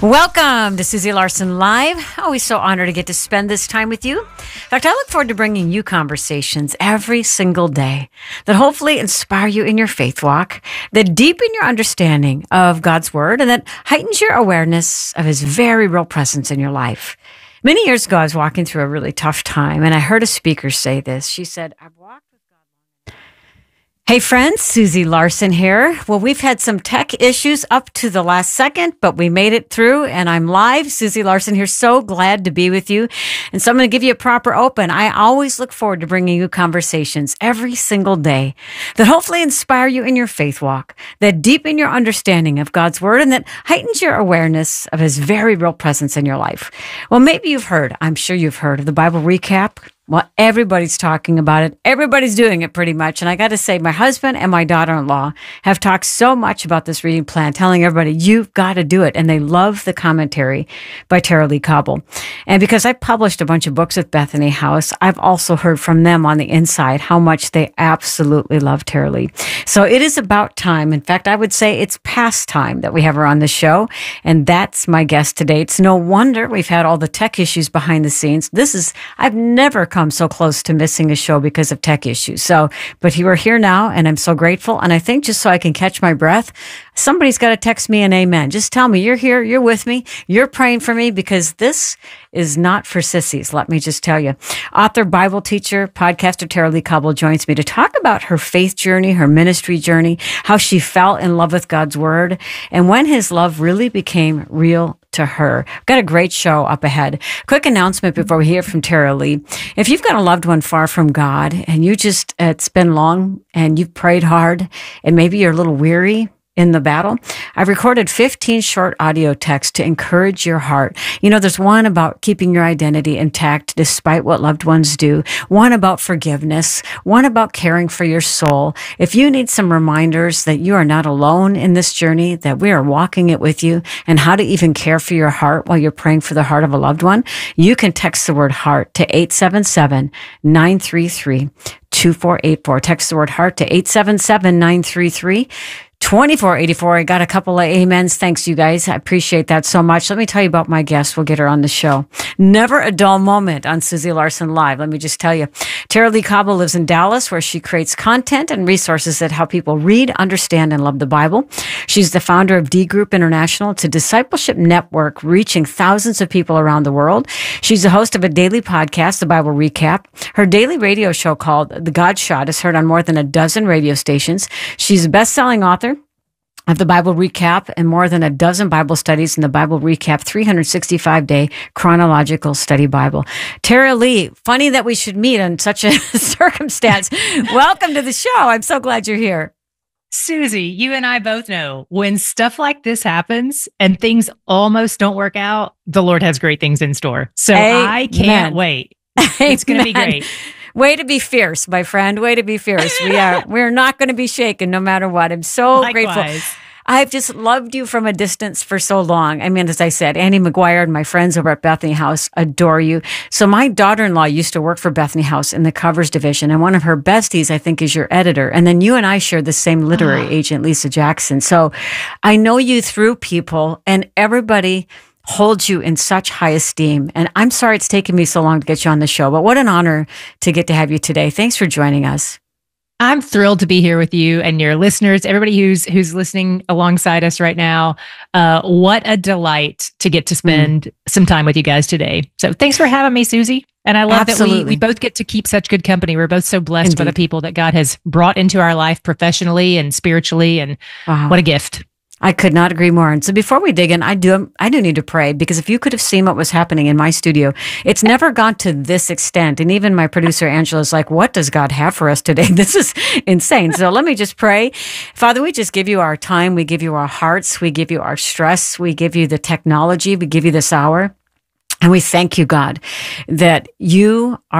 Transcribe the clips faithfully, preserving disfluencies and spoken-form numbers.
Welcome to Susie Larson Live. Always so honored to get to spend this time with you. In fact, I look forward to bringing you conversations every single day that hopefully inspire you in your faith walk, that deepen your understanding of God's Word, and that heightens your awareness of His very real presence in your life. Many years ago, I was walking through a really tough time, and I heard a speaker say this. She said, I've walked with God. Hey friends, Susie Larson here. Well, we've had some tech issues up to the last second, but we made it through and I'm live. Susie Larson here. So glad to be with you. And so I'm going to give you a proper open. I always look forward to bringing you conversations every single day that hopefully inspire you in your faith walk, that deepen your understanding of God's Word, and that heightens your awareness of His very real presence in your life. Well, maybe you've heard, I'm sure you've heard of the Bible Recap. Well, everybody's talking about it. Everybody's doing it pretty much. And I got to say, my husband and my daughter-in-law have talked so much about this reading plan, telling everybody, you've got to do it. And they love the commentary by Tara-Leigh Cobble. And because I published a bunch of books with Bethany House, I've also heard from them on the inside how much they absolutely love Tara-Leigh. So it is about time. In fact, I would say it's past time that we have her on the show. And that's my guest today. It's no wonder we've had all the tech issues behind the scenes. This is, I've never come so close to missing a show because of tech issues. So, but you are here now and I'm so grateful. And I think just so I can catch my breath, somebody's got to text me an amen. Just tell me you're here, you're with me, you're praying for me, because this is not for sissies. Let me just tell you. Author, Bible teacher, podcaster Tara-Leigh Cobble joins me to talk about her faith journey, her ministry journey, how she fell in love with God's Word, and when His love really became real to her. We've got a great show up ahead. Quick announcement before we hear from Tara-Leigh. If you've got a loved one far from God and you just, it's been long and you've prayed hard and maybe you're a little weary in the battle, I've recorded fifteen short audio texts to encourage your heart. You know, there's one about keeping your identity intact despite what loved ones do, one about forgiveness, one about caring for your soul. If you need some reminders that you are not alone in this journey, that we are walking it with you, and how to even care for your heart while you're praying for the heart of a loved one, you can text the word heart to eight seven seven, nine three three, two four eight four. Text the word heart to eight seven seven, nine three three, two four eight four. I got a couple of amens. Thanks, you guys. I appreciate that so much. Let me tell you about my guest. We'll get her on the show. Never a dull moment on Susie Larson Live. Let me just tell you. Tara-Leigh Cobble lives in Dallas, where she creates content and resources that help people read, understand, and love the Bible. She's the founder of D Group International. It's a discipleship network reaching thousands of people around the world. She's the host of a daily podcast, The Bible Recap. Her daily radio show called The God Shot is heard on more than a dozen radio stations. She's a best-selling author of the Bible Recap and more than a dozen Bible studies in the Bible Recap three hundred sixty-five day chronological study Bible. Tara-Leigh, funny that we should meet in such a circumstance. Welcome to the show. I'm so glad you're here. Susie, you and I both know when stuff like this happens and things almost don't work out, the Lord has great things in store. So Amen. I can't wait. It's going to be great. Way to be fierce, my friend. Way to be fierce. We are, we're not going to be shaken no matter what. I'm so Likewise. grateful. I've just loved you from a distance for so long. I mean, as I said, Annie McGuire and my friends over at Bethany House adore you. So my daughter-in-law used to work for Bethany House in the covers division, and one of her besties, I think, is your editor. And then you and I share the same literary agent, Lisa Jackson. So I know you through people, and everybody holds you in such high esteem. And I'm sorry it's taken me so long to get you on the show, but what an honor to get to have you today. Thanks for joining us. I'm thrilled to be here with you and your listeners, everybody who's who's listening alongside us right now. Uh, what a delight to get to spend mm. some time with you guys today. So thanks for having me, Susie. And I love Absolutely. that we, we both get to keep such good company. We're both so blessed Indeed. by the people that God has brought into our life professionally and spiritually. And wow. what a gift. I could not agree more. And so before we dig in, I do I do need to pray, because if you could have seen what was happening in my studio, it's never gone to this extent. And even my producer, Angela, is like, what does God have for us today? This is insane. So let me just pray. Father, we just give you our time. We give you our hearts. We give you our stress. We give you the technology. We give you this hour. And we thank you, God, that you are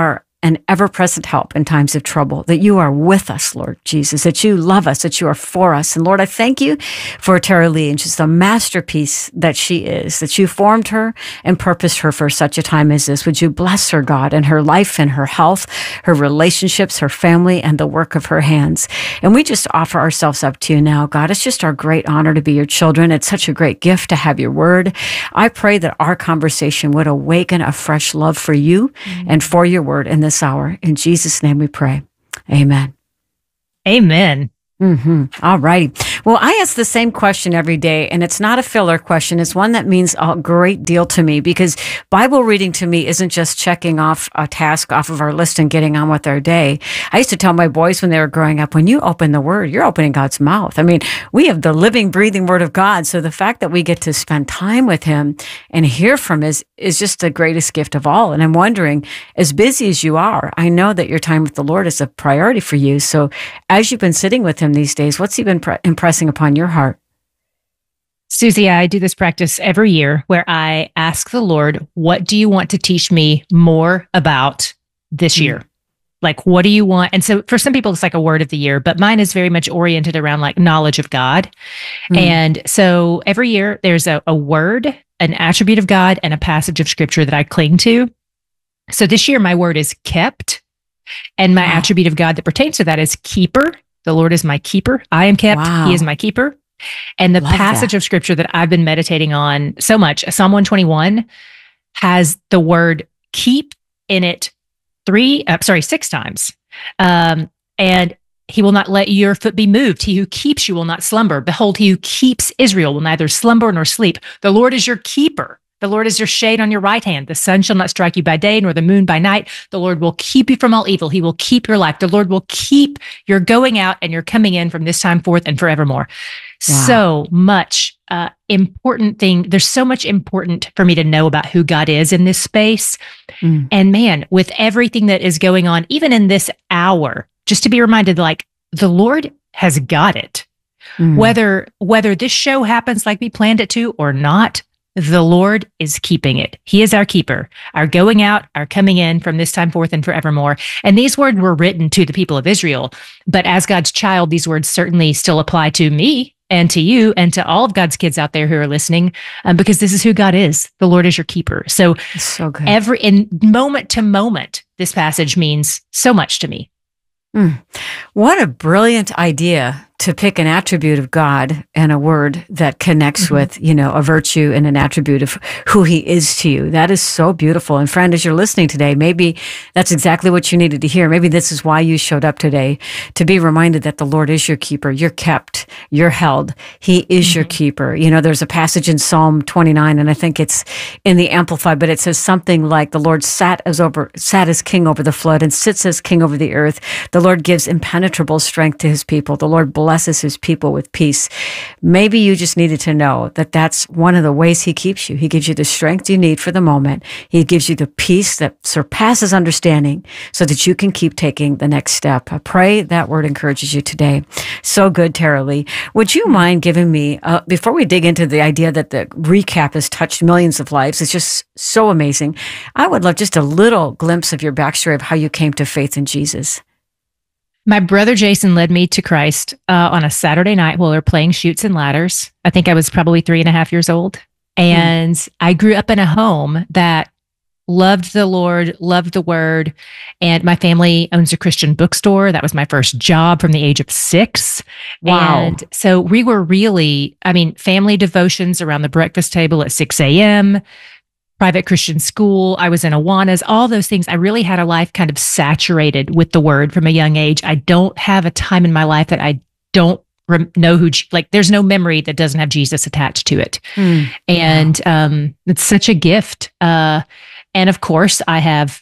an ever-present help in times of trouble, that you are with us, Lord Jesus, that you love us, that you are for us. And Lord, I thank you for Tara-Leigh and just the masterpiece that she is, that you formed her and purposed her for such a time as this. Would you bless her, God, and her life and her health, her relationships, her family, and the work of her hands. And we just offer ourselves up to you now, God. It's just our great honor to be your children. It's such a great gift to have your word. I pray that our conversation would awaken a fresh love for you mm-hmm. and for your word in this hour. In Jesus' name we pray. Amen. Amen. Mm-hmm. All righty. Well, I ask the same question every day, and it's not a filler question. It's one that means a great deal to me, because Bible reading to me isn't just checking off a task off of our list and getting on with our day. I used to tell my boys when they were growing up, when you open the Word, you're opening God's mouth. I mean, we have the living, breathing Word of God. So the fact that we get to spend time with Him and hear from Him is, is just the greatest gift of all. And I'm wondering, as busy as you are, I know that your time with the Lord is a priority for you. So as you've been sitting with Him these days, what's He been pre- impressing upon your heart? Susie, I do this practice every year where I ask the Lord, what do you want to teach me more about this year? Mm. Like, what do you want? And so for some people, it's like a word of the year, but mine is very much oriented around like knowledge of God. Mm. And so every year there's a, a word, an attribute of God, and a passage of scripture that I cling to. So this year, my word is kept, and my wow. attribute of God that pertains to that is keeper. The Lord is my keeper. I am kept. Wow. He is my keeper. And the Love passage that. of scripture that I've been meditating on so much, Psalm one twenty-one, has the word keep in it three, uh, sorry, six times. Um, and he will not let your foot be moved. He who keeps you will not slumber. Behold, he who keeps Israel will neither slumber nor sleep. The Lord is your keeper. The Lord is your shade on your right hand. The sun shall not strike you by day, nor the moon by night. The Lord will keep you from all evil. He will keep your life. The Lord will keep your going out and your coming in from this time forth and forevermore. Wow. So much uh, important thing. There's so much important for me to know about who God is in this space. Mm. And man, with everything that is going on, even in this hour, just to be reminded, like, the Lord has got it. Mm. Whether, whether this show happens like we planned it to or not, the Lord is keeping it. He is our keeper, our going out, our coming in from this time forth and forevermore. And these words were written to the people of Israel. But as God's child, these words certainly still apply to me and to you and to all of God's kids out there who are listening, um, because this is who God is. The Lord is your keeper. So, so good. every in moment to moment, this passage means so much to me. Mm. What a brilliant idea to pick an attribute of God and a word that connects mm-hmm. with, you know, a virtue and an attribute of who He is to you. That is so beautiful. And friend, as you're listening today, maybe that's exactly what you needed to hear. Maybe this is why you showed up today, to be reminded that the Lord is your keeper. You're kept. You're held. He is mm-hmm. your keeper. You know, there's a passage in Psalm twenty-nine, and I think it's in the Amplified, but it says something like, the Lord sat as over, sat as king over the flood and sits as king over the earth. The Lord gives impenetrable strength to His people. The Lord blesses His people with peace. Maybe you just needed to know that that's one of the ways He keeps you. He gives you the strength you need for the moment. He gives you the peace that surpasses understanding so that you can keep taking the next step. I pray that word encourages you today. So good, Tara-Leigh. Would you mind giving me, uh, before we dig into the idea that the recap has touched millions of lives, it's just so amazing. I would love just a little glimpse of your backstory of how you came to faith in Jesus. My brother Jason led me to Christ uh, on a Saturday night while we were playing Chutes and Ladders. I think I was probably three and a half years old. And mm. I grew up in a home that loved the Lord, loved the Word. And my family owns a Christian bookstore. That was my first job from the age of six. Wow. And so we were really, I mean, family devotions around the breakfast table at six a.m., private Christian school. I was in Awanas, all those things. I really had a life kind of saturated with the Word from a young age. I don't have a time in my life that I don't rem- know who, like, there's no memory that doesn't have Jesus attached to it. Mm. And wow. um, it's such a gift. Uh, and of course, I have,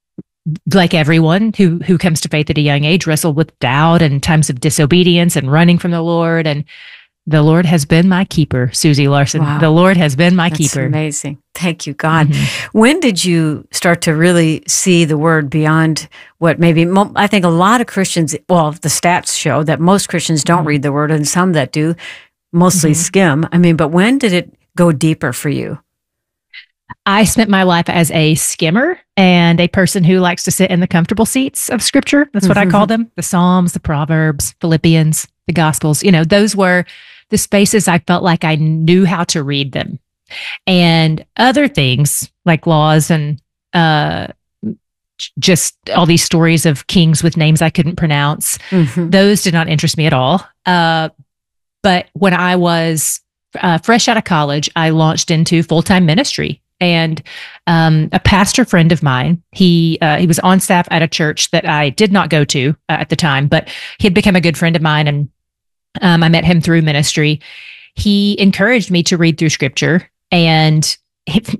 like everyone who who comes to faith at a young age, wrestled with doubt and times of disobedience and running from the Lord. And the Lord has been my keeper, Susie Larson. Wow. The Lord has been my That's keeper. Amazing. Thank you, God. Mm-hmm. When did you start to really see the Word beyond what maybe, I think a lot of Christians, well, the stats show that most Christians don't mm-hmm. read the Word, and some that do mostly mm-hmm. skim. I mean, but when did it go deeper for you? I spent my life as a skimmer and a person who likes to sit in the comfortable seats of scripture. That's what mm-hmm. I call them. The Psalms, the Proverbs, Philippians, the Gospels. You know, those were the spaces I felt like I knew how to read them. And other things like laws and uh, just all these stories of kings with names I couldn't pronounce, mm-hmm. those did not interest me at all. Uh, but when I was uh, fresh out of college, I launched into full-time ministry. And um, a pastor friend of mine, he uh, he was on staff at a church that I did not go to uh, at the time, but he had become a good friend of mine, and um, I met him through ministry. He encouraged me to read through scripture, and he,